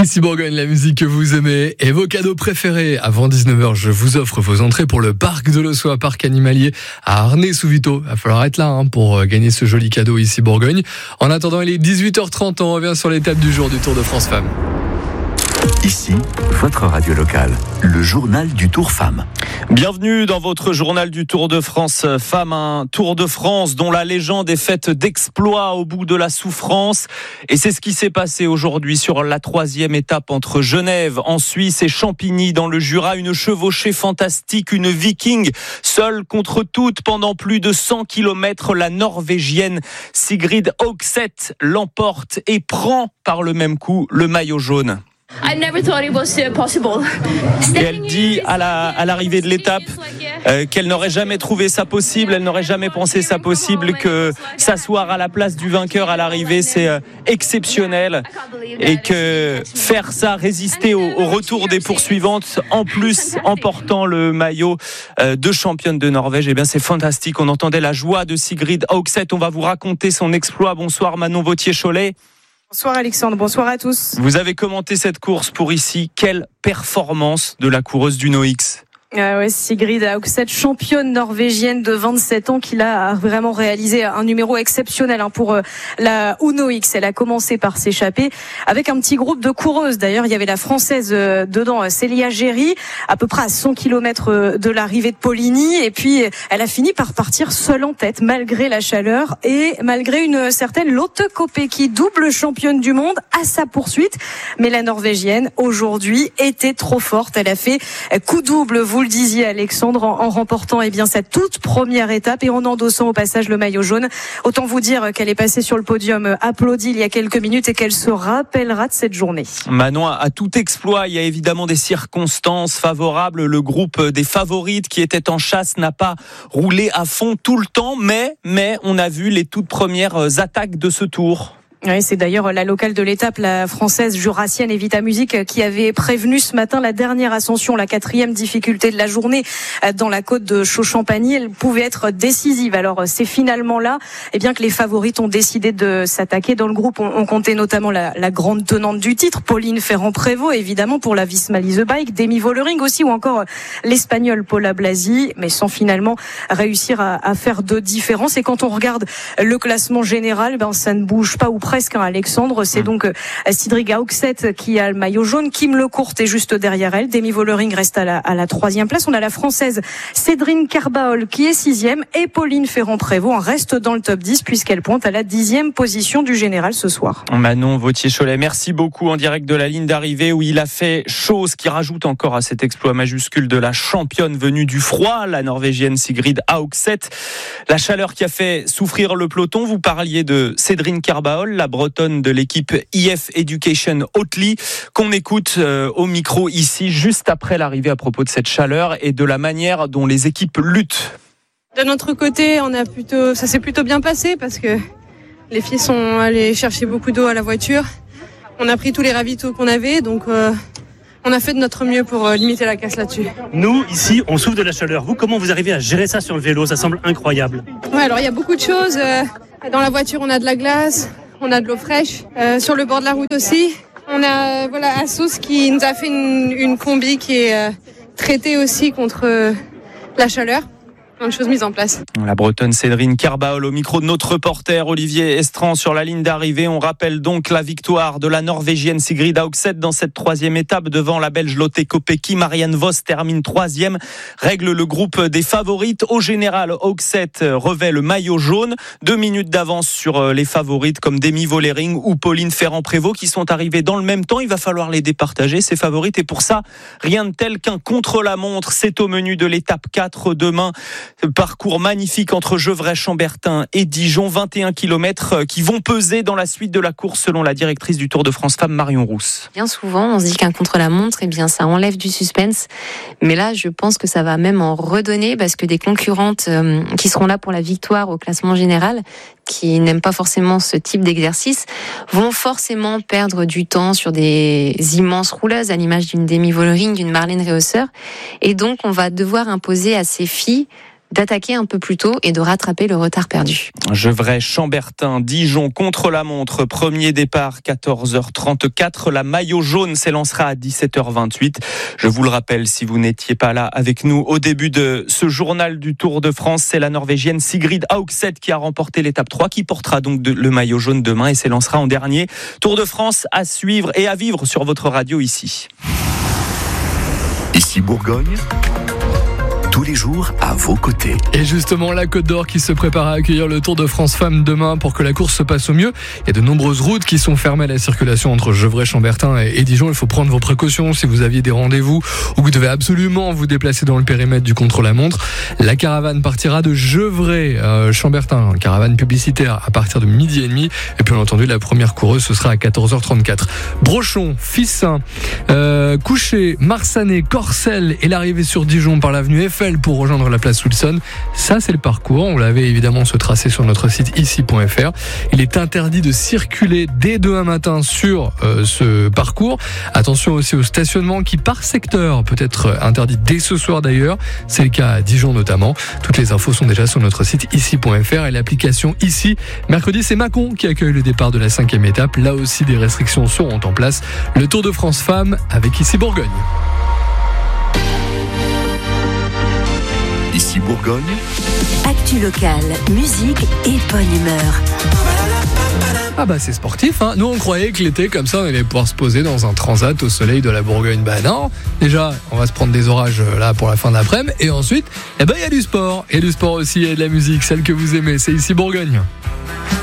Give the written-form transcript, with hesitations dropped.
Ici Bourgogne, la musique que vous aimez et vos cadeaux préférés. Avant 19h, je vous offre vos entrées pour le parc de l'Ossois, parc animalier à Arnay-sous-Vito. Il va falloir être là pour gagner ce joli cadeau ici Bourgogne. En attendant, il est 18h30, on revient sur l'étape du jour du Tour de France Femmes. Ici, votre radio locale, le journal du Tour Femmes. Bienvenue dans votre journal du Tour de France Femmes, un Tour de France dont la légende est faite d'exploits au bout de la souffrance. Et c'est ce qui s'est passé aujourd'hui sur la 3e étape entre Genève en Suisse et Champigny dans le Jura. Une chevauchée fantastique, une viking seule contre toutes pendant plus de 100 km. La Norvégienne Sigrid Høgseth l'emporte et prend par le même coup le maillot jaune. I never thought it was possible. Et elle dit à l'arrivée de l'étape qu'elle n'aurait jamais trouvé ça possible, elle n'aurait jamais pensé ça possible, que s'asseoir à la place du vainqueur à l'arrivée c'est exceptionnel et que faire ça, résister au retour des poursuivantes, en plus en portant le maillot de championne de Norvège, eh bien c'est fantastique. On entendait la joie de Sigrid Høgseth. On va vous raconter son exploit. Bonsoir Manon Vauthier-Cholet. Bonsoir Alexandre, bonsoir à tous. Vous avez commenté cette course pour ici. Quelle performance de la coureuse du NOX. Sigrid Høgseth, championne norvégienne de 27 ans, qui a vraiment réalisé un numéro exceptionnel pour la Uno X. Elle a commencé par s'échapper avec un petit groupe de coureuses. D'ailleurs, il y avait la française dedans, Célia Géry, à peu près à 100 km de l'arrivée de Poligny. Et puis, elle a fini par partir seule en tête, malgré la chaleur et malgré une certaine Lotte Kopecky, double championne du monde, à sa poursuite. Mais la Norvégienne, aujourd'hui, était trop forte. Elle a fait coup double, vous le disiez Alexandre, en remportant cette toute première étape et en endossant au passage le maillot jaune. Autant vous dire qu'elle est passée sur le podium applaudie il y a quelques minutes et qu'elle se rappellera de cette journée. Manon, à tout exploit, il y a évidemment des circonstances favorables. Le groupe des favorites qui était en chasse n'a pas roulé à fond tout le temps, mais on a vu les toutes premières attaques de ce tour. Oui, c'est d'ailleurs la locale de l'étape, la française jurassienne Evita Music, qui avait prévenu ce matin la dernière ascension, la 4e difficulté de la journée dans la côte de Chaux-Champagny. Elle pouvait être décisive. Alors c'est finalement là que les favorites ont décidé de s'attaquer. Dans le groupe, on comptait notamment la grande tenante du titre, Pauline Ferrand-Prévot, évidemment pour la Visma Lease Bike, Demi Vollering aussi, ou encore l'Espagnole Paula Blasi, mais sans finalement réussir à faire de différence. Et quand on regarde le classement général, ça ne bouge pas ou presque, Alexandre. C'est donc Sigrid Høgseth qui a le maillot jaune. Kim Lecourt est juste derrière elle. Demi Vollering reste à la 3e place. On a la française Cédrine Carbaol qui est 6e et Pauline Ferrand-Prévot reste dans le top 10 puisqu'elle pointe à la 10e position du général ce soir. Manon Vauthier-Cholet, merci beaucoup en direct de la ligne d'arrivée où il a fait chaud, ce qui rajoute encore à cet exploit majuscule de la championne venue du froid, la Norvégienne Sigrid Høgseth. La chaleur qui a fait souffrir le peloton. Vous parliez de Cédrine Carbaol, la bretonne de l'équipe IF Education Oatly, qu'on écoute au micro ici juste après l'arrivée à propos de cette chaleur et de la manière dont les équipes luttent. De notre côté, ça s'est plutôt bien passé parce que les filles sont allées chercher beaucoup d'eau à la voiture. On a pris tous les ravitaux qu'on avait, donc on a fait de notre mieux pour limiter la casse là-dessus. Nous, ici, on souffre de la chaleur. Vous, comment vous arrivez à gérer ça sur le vélo? Ça semble incroyable. Ouais, alors il y a beaucoup de choses. Dans la voiture, on a de la glace. On a de l'eau fraîche. Sur le bord de la route aussi. On a Assos qui nous a fait une combi qui est traitée aussi contre la chaleur. Plein de choses mises en place. La bretonne Cédrine Carbaol au micro de notre reporter Olivier Estran sur la ligne d'arrivée. On rappelle donc la victoire de la Norvégienne Sigrid Høgseth dans cette 3e étape devant la Belge Lotte Kopecky. Marianne Vos termine 3e, règle le groupe des favorites. Au général, Høgseth revêt le maillot jaune. 2 minutes d'avance sur les favorites comme Demi Vollering ou Pauline Ferrand-Prévot qui sont arrivées dans le même temps. Il va falloir les départager, ces favorites. Et pour ça, rien de tel qu'un contre-la-montre. C'est au menu de l'étape 4 demain. Parcours magnifique entre Gevrey-Chambertin et Dijon, 21 km qui vont peser dans la suite de la course selon la directrice du Tour de France Femmes, Marion Rousse. Bien souvent, on se dit qu'un contre-la-montre, ça enlève du suspense. Mais là, je pense que ça va même en redonner parce que des concurrentes qui seront là pour la victoire au classement général, qui n'aiment pas forcément ce type d'exercice, vont forcément perdre du temps sur des immenses rouleuses à l'image d'une Demi Vollering, d'une Marlène Rehausser. Et donc, on va devoir imposer à ces filles d'attaquer un peu plus tôt et de rattraper le retard perdu. Gevrey, Chambertin, Dijon contre la montre. Premier départ 14h34. La maillot jaune s'élancera à 17h28. Je vous le rappelle, si vous n'étiez pas là avec nous au début de ce journal du Tour de France, c'est la Norvégienne Sigrid Haugset qui a remporté l'étape 3, qui portera donc le maillot jaune demain et s'élancera en dernier. Tour de France à suivre et à vivre sur votre radio ici. Ici Bourgogne, tous les jours à vos côtés. Et justement, la Côte d'Or qui se prépare à accueillir le Tour de France Femmes demain pour que la course se passe au mieux. Il y a de nombreuses routes qui sont fermées à la circulation entre Gevrey, Chambertin et Dijon. Il faut prendre vos précautions si vous aviez des rendez-vous ou que vous devez absolument vous déplacer dans le périmètre du contre-la-montre. La caravane partira de Gevrey, Chambertin, caravane publicitaire à partir de 12h30. Et puis, bien entendu, la première coureuse, ce sera à 14h34. Brochon, Fissin, Couché, Marsanet, Corcelles et l'arrivée sur Dijon par l'avenue Eiffel pour rejoindre la place Wilson. Ça, c'est le parcours. On l'avait évidemment ce tracé sur notre site ici.fr. Il est interdit de circuler dès demain matin sur ce parcours. Attention aussi au stationnement qui, par secteur, peut être interdit dès ce soir d'ailleurs. C'est le cas à Dijon notamment. Toutes les infos sont déjà sur notre site ici.fr et l'application ici. Mercredi, c'est Mâcon qui accueille le départ de la 5e étape. Là aussi, des restrictions seront en place. Le Tour de France Femmes avec ici Bourgogne. Ici Bourgogne, actu locale, musique et bonne humeur. Ah bah c'est sportif, hein. Nous on croyait que l'été comme ça on allait pouvoir se poser dans un transat au soleil de la Bourgogne. Bah non, déjà on va se prendre des orages là pour la fin d'après-midi et ensuite il y a du sport. Et du sport aussi et de la musique, celle que vous aimez, c'est ici Bourgogne.